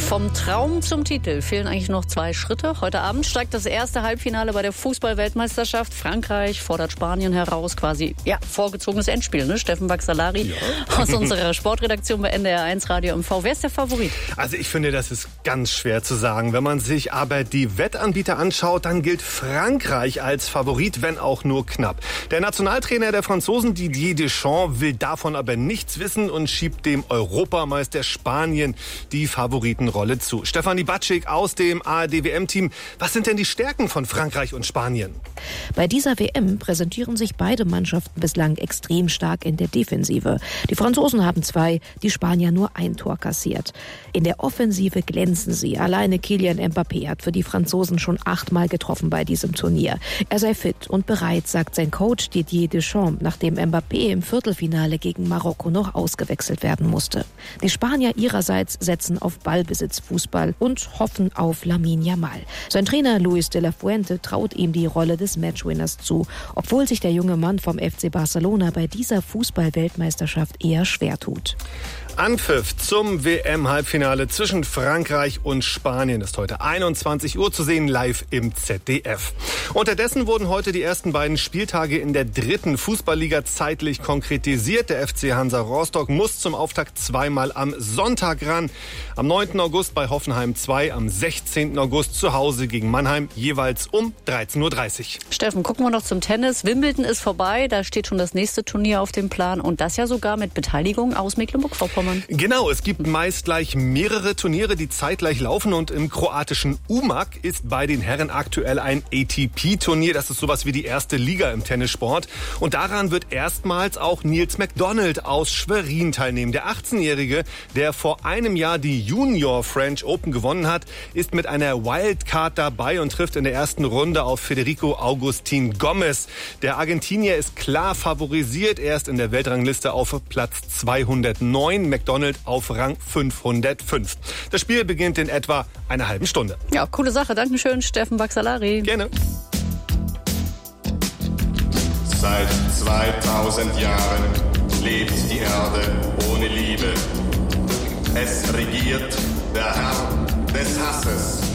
Vom Traum zum Titel fehlen eigentlich noch 2 Schritte. Heute Abend steigt das erste Halbfinale bei der Fußball-Weltmeisterschaft. Frankreich fordert Spanien heraus, quasi vorgezogenes Endspiel. Ne? Steffen Baxalari aus unserer Sportredaktion bei NDR1 Radio MV. Wer ist der Favorit? Also ich finde, das ist ganz schwer zu sagen. Wenn man sich aber die Wettanbieter anschaut, dann gilt Frankreich als Favorit, wenn auch nur knapp. Der Nationaltrainer der Franzosen, Didier Deschamps, will davon aber nichts wissen und schiebt dem Europameister Spanien die Favoritenrolle zu. Stefanie Batschik aus dem ARD-WM-Team. Was sind denn die Stärken von Frankreich und Spanien? Bei dieser WM präsentieren sich beide Mannschaften bislang extrem stark in der Defensive. Die Franzosen haben 2, die Spanier nur 1 Tor kassiert. In der Offensive glänzen sie. Alleine Kylian Mbappé hat für die Franzosen schon 8-mal getroffen bei diesem Turnier. Er sei fit und bereit, sagt sein Coach Didier Deschamps, nachdem Mbappé im Viertelfinale gegen Marokko noch ausgewechselt werden musste. Die Spanier ihrerseits setzen auf Ballbesitzfußball und hoffen auf Lamine Yamal. Sein Trainer Luis de la Fuente traut ihm die Rolle des Matchwinners zu, obwohl sich der junge Mann vom FC Barcelona bei dieser Fußball-Weltmeisterschaft eher schwer tut. Anpfiff zum WM-Halbfinale zwischen Frankreich und Spanien ist heute 21 Uhr zu sehen, live im ZDF. Unterdessen wurden heute die ersten beiden Spieltage in der 3. Fußballliga zeitlich konkretisiert. Der FC Hansa Rostock muss zum Auftakt zweimal am Sonntag ran. Am 9. August bei Hoffenheim 2, am 16. August zu Hause gegen Mannheim, jeweils um 13.30 Uhr. Steffen, gucken wir noch zum Tennis. Wimbledon ist vorbei, da steht schon das nächste Turnier auf dem Plan und das ja sogar mit Beteiligung aus Mecklenburg-Vorpommern. Genau, es gibt meist gleich mehrere Turniere, die zeitgleich laufen und im kroatischen Umag ist bei den Herren aktuell ein ATP-Turnier. Das ist sowas wie die erste Liga im Tennissport und daran wird erstmals auch Niels McDonald aus Schwerin teilnehmen. Der 18-Jährige, der vor einem Jahr die Junior French Open gewonnen hat, ist mit einer Wildcard dabei und trifft in der ersten Runde auf Federico Agustín Gómez. Der Argentinier ist klar favorisiert, er ist in der Weltrangliste auf Platz 209. McDonald auf Rang 505. Das Spiel beginnt in etwa einer halben Stunde. Ja, coole Sache. Dankeschön, Steffen Baxalari. Gerne. Seit 2000 Jahren lebt die Erde ohne Liebe. Es regiert der Herr des Hasses.